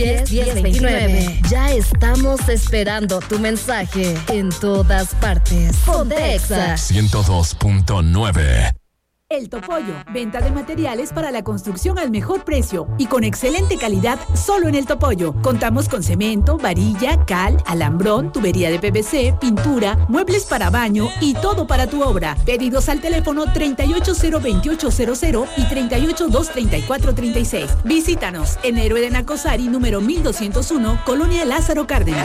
1029. Ya estamos esperando tu mensaje en todas partes. Ponte Exa 102.9. El Topollo, venta de materiales para la construcción al mejor precio y con excelente calidad solo en El Topollo. Contamos con cemento, varilla, cal, alambrón, tubería de PVC, pintura, muebles para baño y todo para tu obra. Pedidos al teléfono 3802800 y 3823436. Visítanos en Héroe de Nacosari, número 1201, Colonia Lázaro Cárdenas.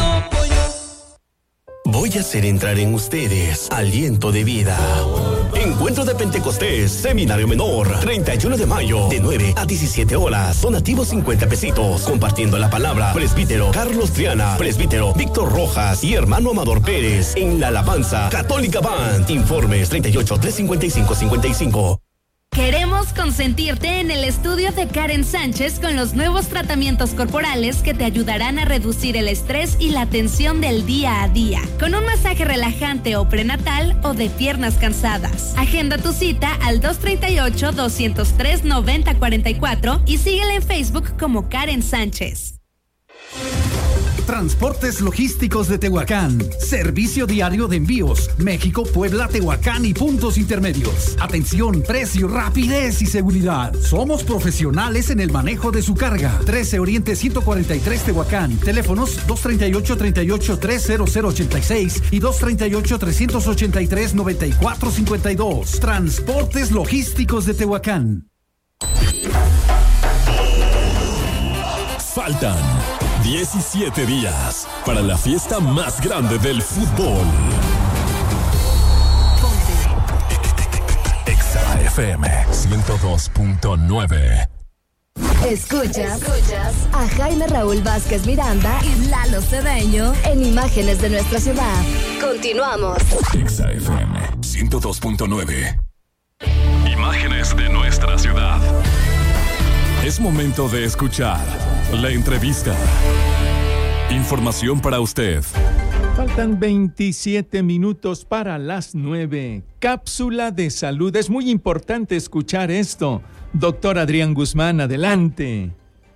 Voy a hacer entrar en ustedes aliento de vida. Encuentro de Pentecostés, Seminario Menor, 31 de mayo, de 9 a 17 horas. Donativo 50 pesitos. Compartiendo la palabra, presbítero Carlos Triana, presbítero Víctor Rojas y hermano Amador Pérez en la alabanza Católica Band. Informes 38 355 55. Queremos consentirte en el estudio de Karen Sánchez con los nuevos tratamientos corporales que te ayudarán a reducir el estrés y la tensión del día a día. Con un masaje relajante o prenatal o de piernas cansadas. Agenda tu cita al 238-203-9044 y síguela en Facebook como Karen Sánchez. Transportes Logísticos de Tehuacán. Servicio diario de envíos. México, Puebla, Tehuacán y puntos intermedios. Atención, precio, rapidez y seguridad. Somos profesionales en el manejo de su carga. 13 Oriente 143 Tehuacán. Teléfonos 238-300-86 y 238-383-9452. Transportes Logísticos de Tehuacán. Faltan 17 días para la fiesta más grande del fútbol. Exa FM 102.9. Escuchas a Jaime Raúl Vázquez Miranda y Lalo Cedeño en Imágenes de Nuestra Ciudad. Continuamos. Exa FM 102.9. Imágenes de nuestra ciudad. Es momento de escuchar la entrevista. Información para usted. Faltan 27 minutos para las 9. Cápsula de salud. Es muy importante escuchar esto. Doctor Adrián Guzmán, adelante.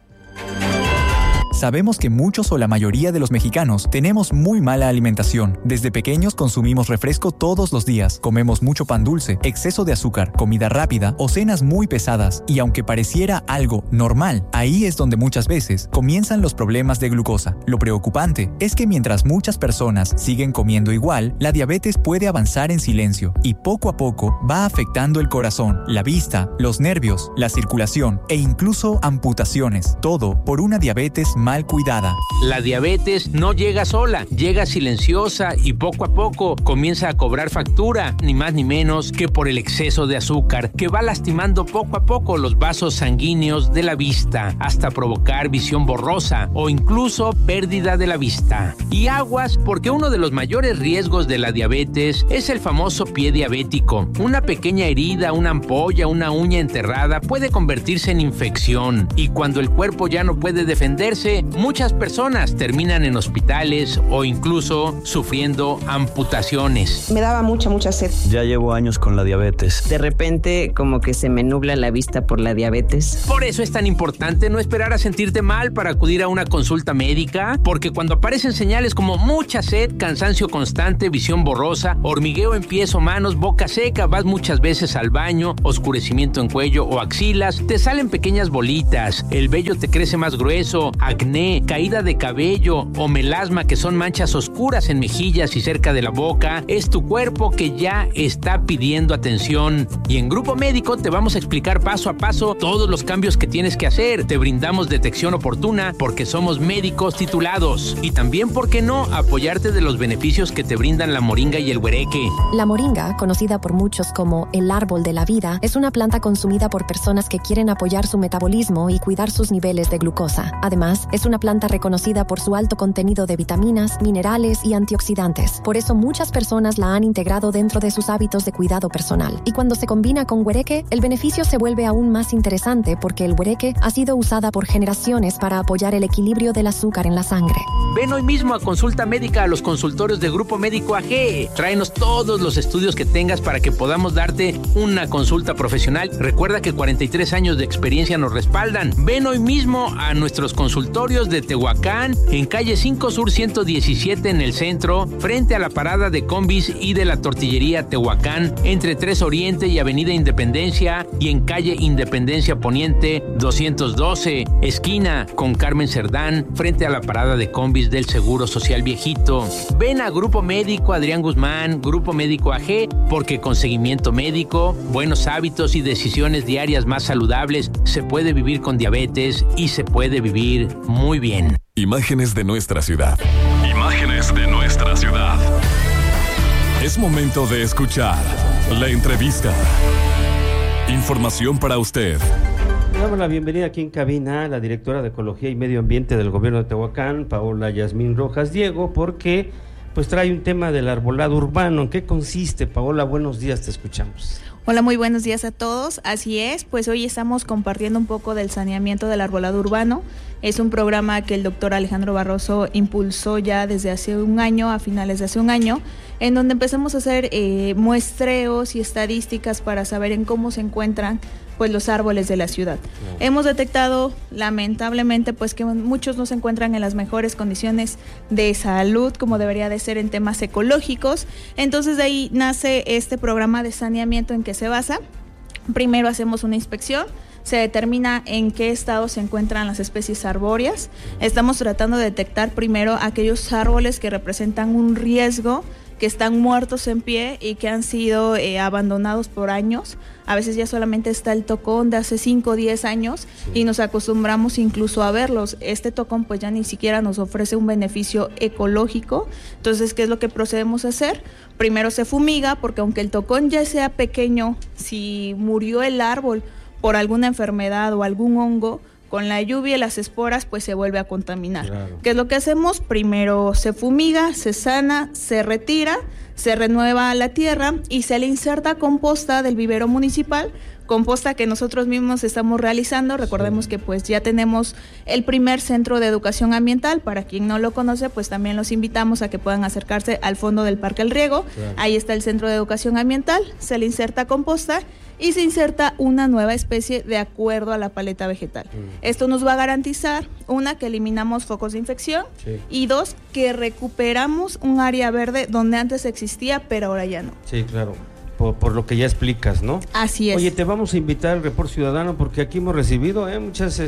Sabemos que muchos o la mayoría de los mexicanos tenemos muy mala alimentación. Desde pequeños consumimos refresco todos los días, comemos mucho pan dulce, exceso de azúcar, comida rápida o cenas muy pesadas. Y aunque pareciera algo normal, ahí es donde muchas veces comienzan los problemas de glucosa. Lo preocupante es que mientras muchas personas siguen comiendo igual, la diabetes puede avanzar en silencio y poco a poco va afectando el corazón, la vista, los nervios, la circulación e incluso amputaciones. Todo por una diabetes mal cuidada. La diabetes no llega sola, llega silenciosa y poco a poco comienza a cobrar factura, ni más ni menos que por el exceso de azúcar, que va lastimando poco a poco los vasos sanguíneos de la vista, hasta provocar visión borrosa o incluso pérdida de la vista. Y aguas, porque uno de los mayores riesgos de la diabetes es el famoso pie diabético. Una pequeña herida, una ampolla, una uña enterrada puede convertirse en infección, y cuando el cuerpo ya no puede defenderse, muchas personas terminan en hospitales o incluso sufriendo amputaciones. Me daba mucha sed. Ya llevo años con la diabetes. De repente como que se me nubla la vista por la diabetes. Por eso es tan importante no esperar a sentirte mal para acudir a una consulta médica, porque cuando aparecen señales como mucha sed, cansancio constante, visión borrosa, hormigueo en pies o manos, boca seca, vas muchas veces al baño, oscurecimiento en cuello o axilas, te salen pequeñas bolitas, el vello te crece más grueso, acné, caída de cabello o melasma, que son manchas oscuras en mejillas y cerca de la boca, es tu cuerpo que ya está pidiendo atención. Y en Grupo Médico te vamos a explicar paso a paso todos los cambios que tienes que hacer. Te brindamos detección oportuna porque somos médicos titulados. Y también, ¿por qué no?, apoyarte de los beneficios que te brindan la moringa y el huereque. La moringa, conocida por muchos como el árbol de la vida, es una planta consumida por personas que quieren apoyar su metabolismo y cuidar sus niveles de glucosa. Además, es una planta reconocida por su alto contenido de vitaminas, minerales y antioxidantes. Por eso muchas personas la han integrado dentro de sus hábitos de cuidado personal. Y cuando se combina con huereque, el beneficio se vuelve aún más interesante porque el huereque ha sido usada por generaciones para apoyar el equilibrio del azúcar en la sangre. Ven hoy mismo a consulta médica a los consultorios de Grupo Médico AG. Tráenos todos los estudios que tengas para que podamos darte una consulta profesional. Recuerda que 43 años de experiencia nos respaldan. Ven hoy mismo a nuestros consultorios Arborios de Tehuacán, en calle 5 Sur 117 en el centro, frente a la parada de combis y de la tortillería Tehuacán, entre 3 Oriente y Avenida Independencia, y en calle Independencia Poniente 212, esquina con Carmen Cerdán, frente a la parada de combis del Seguro Social Viejito. Ven a Grupo Médico Adrián Guzmán, Grupo Médico AG, porque con seguimiento médico, buenos hábitos y decisiones diarias más saludables, se puede vivir con diabetes y se puede vivir muy bien. Imágenes de nuestra ciudad. Imágenes de nuestra ciudad. Es momento de escuchar la entrevista. Información para usted. Le damos la bienvenida aquí en cabina a la directora de Ecología y Medio Ambiente del Gobierno de Tehuacán, Paola Yasmín Rojas Diego, porque pues trae un tema del arbolado urbano. ¿En qué consiste, Paola? Buenos días, te escuchamos. Hola, muy buenos días a todos. Así es, pues hoy estamos compartiendo un poco del saneamiento del arbolado urbano. Es un programa que el doctor Alejandro Barroso impulsó ya desde hace un año, a finales de hace un año, en donde empezamos a hacer muestreos y estadísticas para saber en cómo se encuentran pues los árboles de la ciudad. Hemos detectado lamentablemente pues que muchos no se encuentran en las mejores condiciones de salud como debería de ser en temas ecológicos. Entonces de ahí nace este programa de saneamiento en que se basa. Primero hacemos una inspección, se determina en qué estado se encuentran las especies arbóreas. Estamos tratando de detectar primero aquellos árboles que representan un riesgo, que están muertos en pie y que han sido abandonados por años. A veces ya solamente está el tocón de hace 5 o 10 años y nos acostumbramos incluso a verlos. Este tocón pues ya ni siquiera nos ofrece un beneficio ecológico. Entonces, ¿qué es lo que procedemos a hacer? Primero se fumiga, porque aunque el tocón ya sea pequeño, si murió el árbol por alguna enfermedad o algún hongo, con la lluvia y las esporas pues se vuelve a contaminar. Claro. ¿Qué es lo que hacemos? Primero se fumiga, se sana, se retira, se renueva la tierra y se le inserta composta del vivero municipal, composta que nosotros mismos estamos realizando. Recordemos que pues ya tenemos el primer centro de educación ambiental. Para quien no lo conoce, pues también los invitamos a que puedan acercarse al fondo del Parque El Riego. Claro. Ahí está el centro de educación ambiental, se le inserta composta y se inserta una nueva especie de acuerdo a la paleta vegetal. Esto nos va a garantizar, una, que eliminamos focos de infección, y dos, que recuperamos un área verde donde antes existía, pero ahora ya no. Sí, claro. Por lo que ya explicas, ¿no? Así es. Oye, te vamos a invitar al Report Ciudadano, porque aquí hemos recibido muchas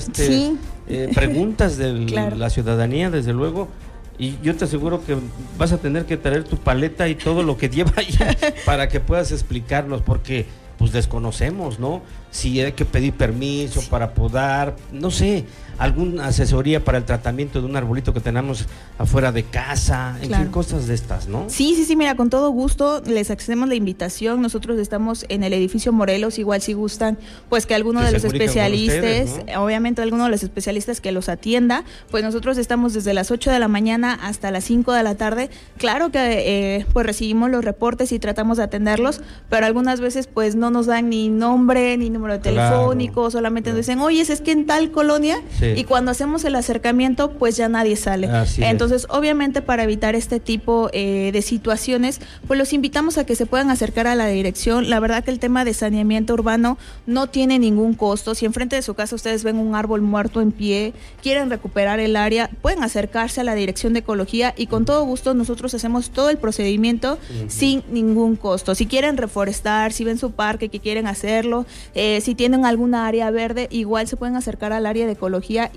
preguntas de la ciudadanía, desde luego. Y yo te aseguro que vas a tener que traer tu paleta y todo lo que lleva ahí para que puedas explicarnos, porque pues desconocemos, ¿no? Si hay que pedir permiso para podar, no sé, alguna asesoría para el tratamiento de un arbolito que tenemos afuera de casa, en fin, cosas de estas, ¿no? Sí, mira, con todo gusto les hacemos la invitación. Nosotros estamos en el edificio Morelos, igual si gustan, pues que alguno de los especialistas, ustedes, ¿no? Obviamente alguno de los especialistas que los atienda, pues nosotros estamos desde las 8 de la mañana hasta las 5 de la tarde. Claro que pues recibimos los reportes y tratamos de atenderlos, pero algunas veces pues no nos dan ni nombre, ni número telefónico, solamente nos dicen, oye, es que en tal colonia, y cuando hacemos el acercamiento, pues ya nadie sale. Entonces, obviamente, para evitar este tipo de situaciones, pues los invitamos a que se puedan acercar a la dirección. La verdad que el tema de saneamiento urbano no tiene ningún costo. Si enfrente de su casa ustedes ven un árbol muerto en pie, quieren recuperar el área, pueden acercarse a la dirección de ecología y con todo gusto nosotros hacemos todo el procedimiento sin ningún costo. Si quieren reforestar, si ven su parque que quieren hacerlo, si tienen alguna área verde, igual se pueden acercar al área de ecología